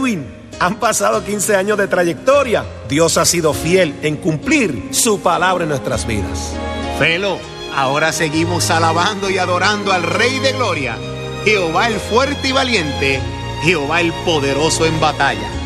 Edwin. Han pasado 15 años de trayectoria. Dios ha sido fiel en cumplir su palabra en nuestras vidas. Felo, ahora seguimos alabando y adorando al Rey de Gloria, Jehová el fuerte y valiente, Jehová el poderoso en batalla.